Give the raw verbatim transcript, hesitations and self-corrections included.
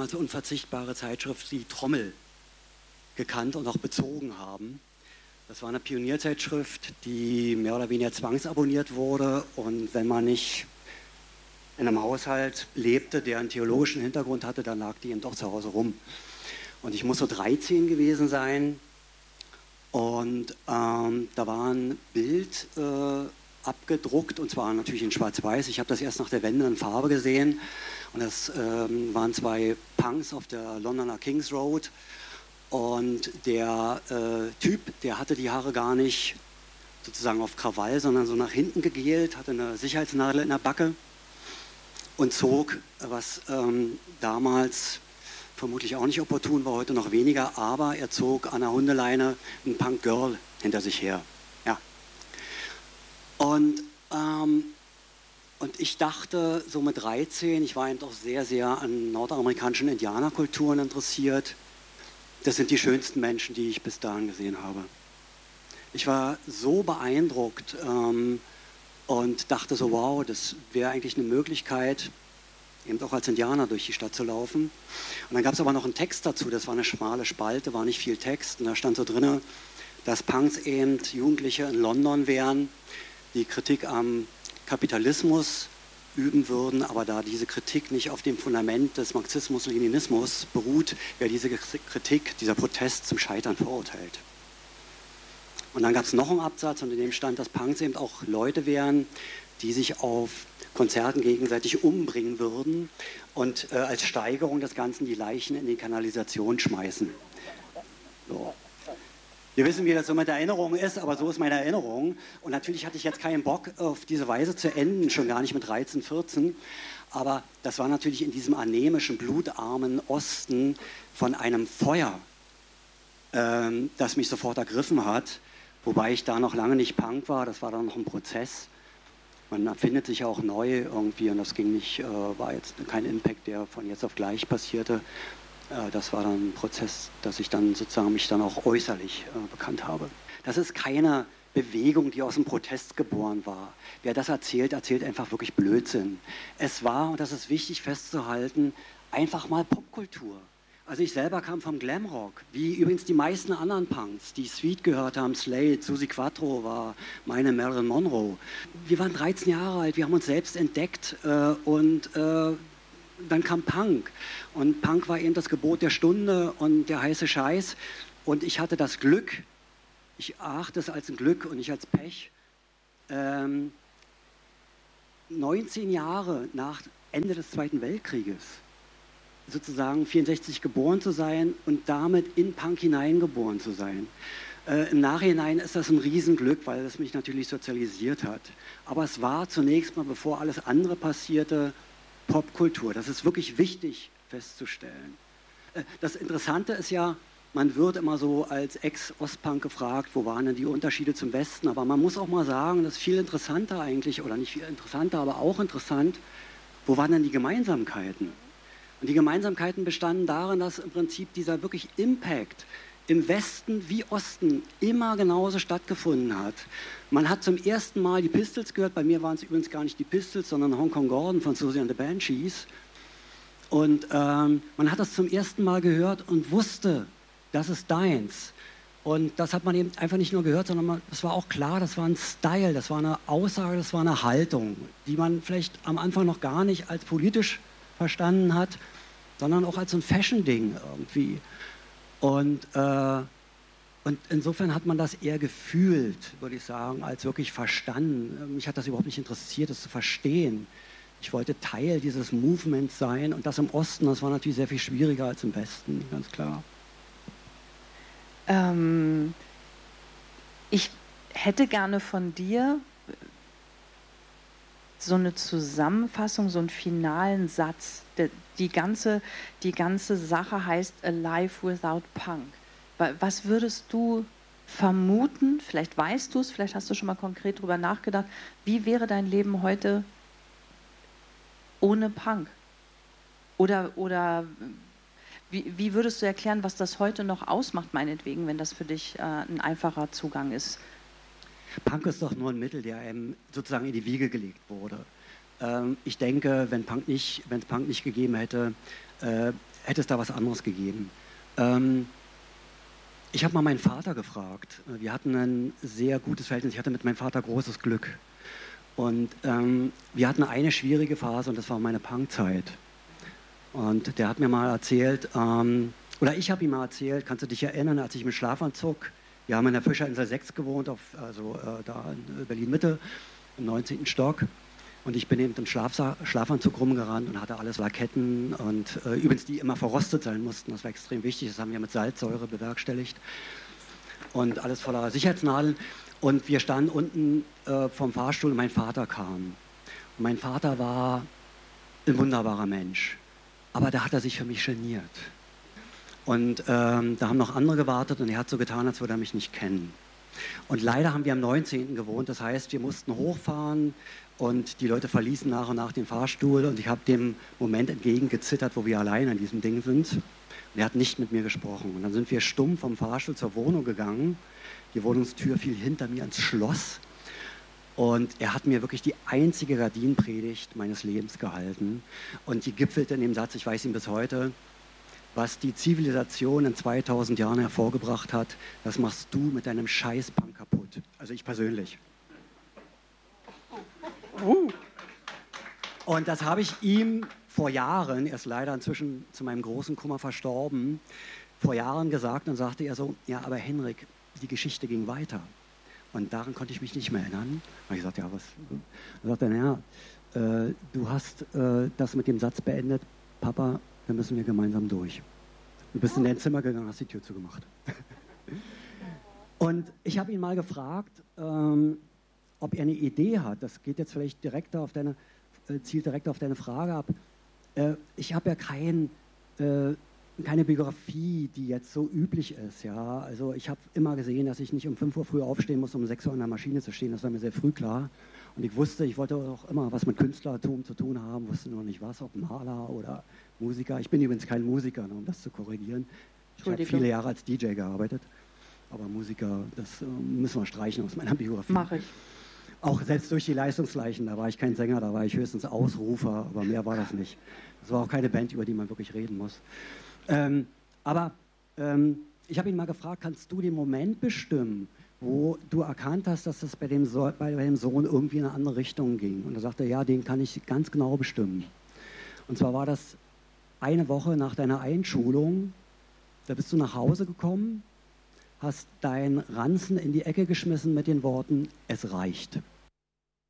damals unverzichtbare Zeitschrift Die Trommel gekannt und auch bezogen haben. Das war eine Pionierzeitschrift, die mehr oder weniger zwangsabonniert wurde, und wenn man nicht in einem Haushalt lebte, der einen theologischen Hintergrund hatte, dann lag die eben doch zu Hause rum. Und ich muss so dreizehn gewesen sein, und ähm, da war ein Bild äh, abgedruckt, und zwar natürlich in Schwarz-Weiß. Ich habe das erst nach der Wende in Farbe gesehen, und das ähm, waren zwei Punks auf der Londoner Kings Road, und der äh, Typ, der hatte die Haare gar nicht sozusagen auf Krawall, sondern so nach hinten gegelt, hatte eine Sicherheitsnadel in der Backe und zog, was ähm, damals vermutlich auch nicht opportun war, heute noch weniger, aber er zog an der Hundeleine ein Punk-Girl hinter sich her. Ja. Und, ähm, und ich dachte, so mit dreizehn, ich war eben doch sehr, sehr an nordamerikanischen Indianerkulturen interessiert. Das sind die schönsten Menschen, die ich bis dahin gesehen habe. Ich war so beeindruckt ähm, und dachte so, wow, das wäre eigentlich eine Möglichkeit, eben auch als Indianer durch die Stadt zu laufen. Und dann gab es aber noch einen Text dazu, das war eine schmale Spalte, war nicht viel Text, und da stand so drin, dass Punks eben Jugendliche in London wären, die Kritik am Kapitalismus üben würden, aber da diese Kritik nicht auf dem Fundament des Marxismus-Leninismus beruht, wäre diese Kritik, dieser Protest zum Scheitern verurteilt. Und dann gab es noch einen Absatz, und in dem stand, dass Punks eben auch Leute wären, die sich auf Konzerten gegenseitig umbringen würden und äh, als Steigerung des Ganzen die Leichen in die Kanalisation schmeißen. So. Wir wissen, wie das so mit der Erinnerung ist, aber so ist meine Erinnerung. Und natürlich hatte ich jetzt keinen Bock, auf diese Weise zu enden, schon gar nicht mit dreizehn, vierzehn. Aber das war natürlich in diesem anemischen, blutarmen Osten von einem Feuer, ähm, das mich sofort ergriffen hat. Wobei ich da noch lange nicht Punk war, das war dann noch ein Prozess. Man erfindet sich auch neu irgendwie, und das ging nicht, äh, war jetzt kein Impact, der von jetzt auf gleich passierte. Das war dann ein Prozess, dass ich dann sozusagen mich dann auch äußerlich äh, bekannt habe. Das ist keine Bewegung, die aus dem Protest geboren war. Wer das erzählt, erzählt einfach wirklich Blödsinn. Es war, und das ist wichtig festzuhalten, einfach mal Popkultur. Also ich selber kam vom Glamrock, wie übrigens die meisten anderen Punks, die Sweet gehört haben, Slade, Suzi Quattro war meine Marilyn Monroe. Wir waren dreizehn Jahre alt, wir haben uns selbst entdeckt äh, und äh, dann kam Punk, und Punk war eben das Gebot der Stunde und der heiße Scheiß, und ich hatte das Glück, ich erachte es als ein Glück und nicht als Pech, ähm, neunzehn Jahre nach Ende des Zweiten Weltkrieges sozusagen vierundsechzig geboren zu sein und damit in Punk hineingeboren zu sein. Äh, Im Nachhinein ist das ein Riesenglück, weil es mich natürlich sozialisiert hat. Aber es war zunächst mal, bevor alles andere passierte, Popkultur. Das ist wirklich wichtig festzustellen. Das Interessante ist ja, man wird immer so als Ex-Ostpunk gefragt, wo waren denn die Unterschiede zum Westen? Aber man muss auch mal sagen, das ist viel interessanter eigentlich, oder nicht viel interessanter, aber auch interessant, wo waren denn die Gemeinsamkeiten? Und die Gemeinsamkeiten bestanden darin, dass im Prinzip dieser wirklich Impact im Westen wie Osten immer genauso stattgefunden hat. Man hat zum ersten Mal die Pistols gehört, bei mir waren es übrigens gar nicht die Pistols, sondern Hong Kong Gordon von Susie and the Banshees. Und ähm, man hat das zum ersten Mal gehört und wusste, das ist deins. Und das hat man eben einfach nicht nur gehört, sondern es war auch klar, das war ein Style, das war eine Aussage, das war eine Haltung, die man vielleicht am Anfang noch gar nicht als politisch verstanden hat, sondern auch als so ein Fashion-Ding irgendwie. Und, äh, und insofern hat man das eher gefühlt, würde ich sagen, als wirklich verstanden. Mich hat das überhaupt nicht interessiert, das zu verstehen. Ich wollte Teil dieses Movements sein, und das im Osten, das war natürlich sehr viel schwieriger als im Westen, ganz klar. Ähm, ich hätte gerne von dir so eine Zusammenfassung, so einen finalen Satz. Die ganze, die ganze Sache heißt A Life Without Punk. Was würdest du vermuten, vielleicht weißt du es, vielleicht hast du schon mal konkret darüber nachgedacht, wie wäre dein Leben heute ohne Punk? Oder, oder wie, wie würdest du erklären, was das heute noch ausmacht, meinetwegen, wenn das für dich äh, ein einfacher Zugang ist? Punk ist doch nur ein Mittel, der einem sozusagen in die Wiege gelegt wurde. Ähm, ich denke, wenn Punk nicht, wenn es Punk nicht gegeben hätte, äh, hätte es da was anderes gegeben. Ähm, ich habe mal meinen Vater gefragt. Wir hatten ein sehr gutes Verhältnis. Ich hatte mit meinem Vater großes Glück. Und ähm, wir hatten eine schwierige Phase und das war meine Punkzeit. Und der hat mir mal erzählt, ähm, oder ich habe ihm mal erzählt, kannst du dich erinnern, als ich mit Schlafanzug, wir haben in der Fischerinsel sechs gewohnt, auf, also äh, da in Berlin-Mitte, im neunzehnten Stock. Und ich bin eben im Schlafsa- Schlafanzug rumgerannt und hatte alles Laketten und äh, übrigens, die immer verrostet sein mussten. Das war extrem wichtig, das haben wir mit Salzsäure bewerkstelligt. Und alles voller Sicherheitsnadeln. Und wir standen unten äh, vom Fahrstuhl und mein Vater kam. Und mein Vater war ein wunderbarer Mensch. Aber da hat er sich für mich geniert. Und ähm, da haben noch andere gewartet und er hat so getan, als würde er mich nicht kennen. Und leider haben wir am neunzehnten gewohnt, das heißt, wir mussten hochfahren und die Leute verließen nach und nach den Fahrstuhl und ich habe dem Moment entgegengezittert, wo wir allein an diesem Ding sind. Und er hat nicht mit mir gesprochen. Und dann sind wir stumm vom Fahrstuhl zur Wohnung gegangen. Die Wohnungstür fiel hinter mir ins Schloss. Und er hat mir wirklich die einzige Gardinenpredigt meines Lebens gehalten. Und die gipfelte in dem Satz, ich weiß ihn bis heute, was die Zivilisation in zweitausend Jahren hervorgebracht hat, das machst du mit deinem Scheißpunk kaputt. Also ich persönlich. Uh. Und das habe ich ihm vor Jahren, er ist leider inzwischen zu meinem großen Kummer verstorben, vor Jahren gesagt und sagte er so, ja, aber Henrik, die Geschichte ging weiter. Und daran konnte ich mich nicht mehr erinnern. Und ich sagte, ja, was? Er sagte, naja, äh, du hast äh, das mit dem Satz beendet, Papa, dann müssen wir gemeinsam durch. Du bist in dein Zimmer gegangen, hast die Tür zugemacht. Und ich habe ihn mal gefragt, ähm, ob er eine Idee hat. Das geht jetzt vielleicht direkt auf deine, äh, zielt direkt auf deine Frage ab. Äh, ich habe ja kein, äh, keine Biografie, die jetzt so üblich ist. Ja? Also ich habe immer gesehen, dass ich nicht um fünf Uhr früh aufstehen muss, um um sechs Uhr an der Maschine zu stehen. Das war mir sehr früh klar. Und ich wusste, ich wollte auch immer was mit Künstlertum zu tun haben, wusste nur nicht was, ob Maler oder Musiker. Ich bin übrigens kein Musiker, um das zu korrigieren. Ich habe viele Jahre als D J gearbeitet, aber Musiker, das äh, müssen wir streichen aus meiner Biografie. Mache ich. Auch selbst durch die Leistungsleichen, da war ich kein Sänger, da war ich höchstens Ausrufer, aber mehr war das nicht. Das war auch keine Band, über die man wirklich reden muss. Ähm, aber ähm, ich habe ihn mal gefragt, kannst du den Moment bestimmen, wo du erkannt hast, dass das bei dem, so- bei dem Sohn irgendwie in eine andere Richtung ging? Und er sagte, ja, den kann ich ganz genau bestimmen. Und zwar war das eine Woche nach deiner Einschulung, da bist du nach Hause gekommen, hast deinen Ranzen in die Ecke geschmissen mit den Worten, es reicht.